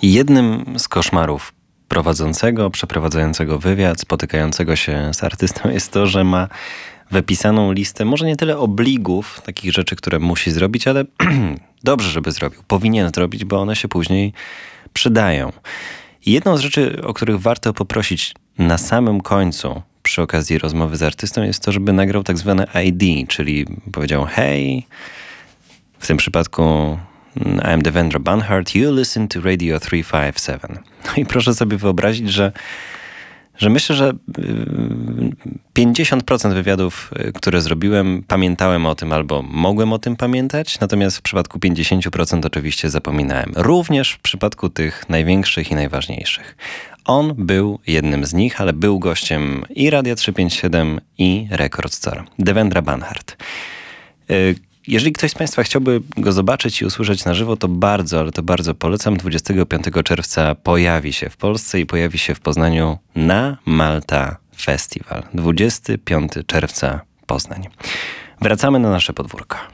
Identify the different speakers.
Speaker 1: Jednym z koszmarów prowadzącego, przeprowadzającego wywiad, spotykającego się z artystą jest to, że ma wypisaną listę może nie tyle obligów, takich rzeczy, które musi zrobić, ale dobrze, żeby zrobił. Powinien zrobić, bo one się później przydają. I jedną z rzeczy, o których warto poprosić na samym końcu przy okazji rozmowy z artystą jest to, żeby nagrał tak zwane ID, czyli powiedział hej, w tym przypadku I'm Devendra Banhart, you listen to Radio 357. No i proszę sobie wyobrazić, że myślę, że 50% wywiadów, które zrobiłem, pamiętałem o tym albo mogłem o tym pamiętać, natomiast w przypadku 50% oczywiście zapominałem. Również w przypadku tych największych i najważniejszych. On był jednym z nich, ale był gościem i Radia 357 i Record Store. Devendra Banhart. Jeżeli ktoś z Państwa chciałby go zobaczyć i usłyszeć na żywo, to bardzo, ale to bardzo polecam. 25 czerwca pojawi się w Polsce i pojawi się w Poznaniu na Malta Festival. 25 czerwca Poznań. Wracamy na nasze podwórko.